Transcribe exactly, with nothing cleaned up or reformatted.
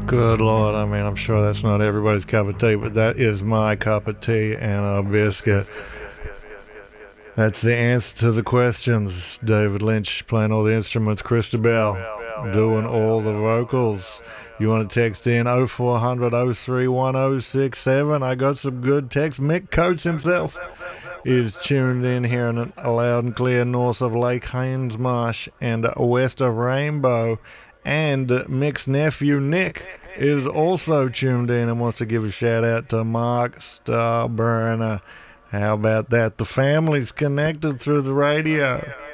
Good Lord, I mean, I'm sure that's not everybody's cup of tea, but that is my cup of tea and a biscuit. That's the answer to the questions. David Lynch playing all the instruments, Christabel doing all the vocals. You want to text in oh four hundred oh three one oh six seven? I got some good text. Mick Coates himself is tuned in here in loud and clear north of Lake Hainesmarsh and west of Rainbow. And Mick's nephew Nick is also tuned in and wants to give a shout out to Mark Starburner. How about that? The family's connected through the radio.